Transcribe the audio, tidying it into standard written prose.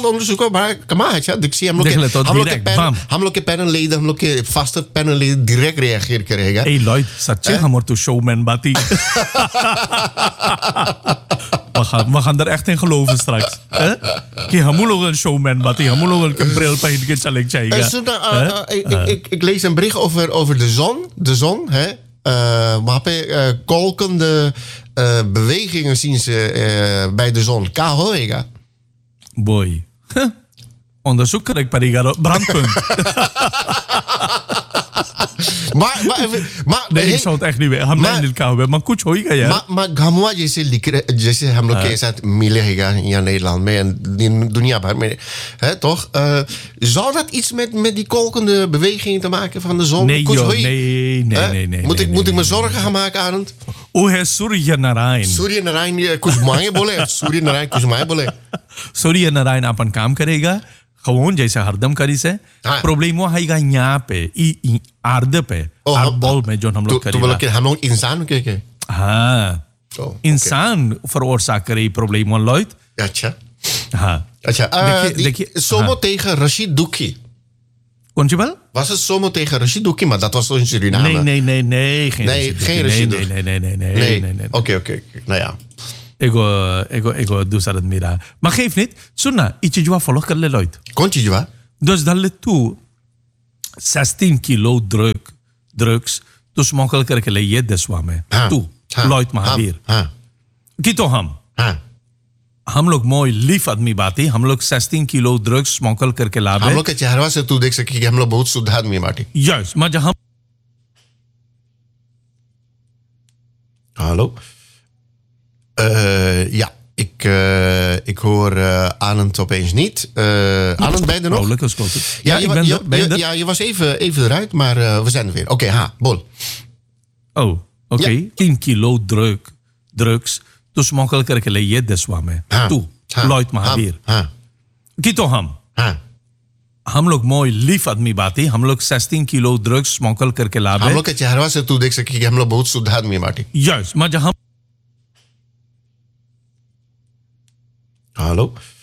even onderzoeken, maar kom maar, ja. Ik zie हम लोग के पैनल लीड, हम लोग के faster panel lead direct reageer करेगा. Hey Lloyd, सच्चे हम तो showman बाती. We gaan er echt in geloven straks. कि हम लोग een showman बाती, हम लोग een bril पहन के चले जाएगा. Ik lees een bericht over de zon. De zon, hè. Waar kolkende bewegingen zien ze bij de zon. Ka hoega. Boy. Onderzoek kan ik pariga brandpunt. maar ik zou het echt niet weten. हमने नहीं लिखा हुआ है. Maar कुछ होएगा यार. Maar gamwa जैसे हम लोग के साथ मिलेगा यहाँ Nederland में en दुनिया भर में, hè, toch? Zal dat iets met die kolkende bewegingen te maken van de zon? Nee, nee. Moet ik me zorgen gaan maken, Arend? O है सूर्य नारायण. सूर्य नारायण कुछ मांगे बोले. सूर्य नारायण कुछ मांगे बोले. सूर्य नारायण अपन काम करेगा. gewoon जैसे हरदम करी से. प्रॉब्लम वो आएगा यहाँ पे आर्द पे आर्बॉल में जो हम लोग करेगा. तो बोलो कि हम लोग इंसान के हाँ इंसान veroorzaakt करे प्रॉब्लम वन लॉयड. अच्छा हाँ अच्छा. देखिए Somo tegen Rashid Douki. Kon je wel? Was het Somo tegen Rashid Douki, maar dat was toch in Suriname? Nee. Geen Rashid Douki. Nee. Oké. Nou ja. Ego दूसरा मेरा. Maar geef niet. Sunna, iets je volg कर ले Lloyd. Kon je wat? Dus dan le toe 16 kilo drugs तो स्मोकल करके ले ये दसवा में तू Lloyd महावीर की तो हम लोग मोई लीफ आदमी बाती. हम लोग 16 किलो ड्रग्स स्मोकल करके लाभ. हम लोग के चेहरा से तू देख सकी कि हम लोग बहुत शुद्ध आदमी बाटी. यस maar जहां hallo. Ja, ik hoor Arend opeens niet. Arend, ben je er nog? Ja, ik ben er. Ja, je was even eruit, maar we zijn er weer. Oké, bol. Oh, oké. 10 kilo drugs. तो स्मोकल करके ले ये दसवा में तू Lloyd महावीर की तो हम लोग मोई लीफ आदमी बाती. हम लोग 16 किलो ड्रग्स स्मोकल करके लाभ. हम लोग के चेहरा से तू देख सकी कि हम लोग बहुत शुद्ध आदमी बाटी. यस maar जहां hallo.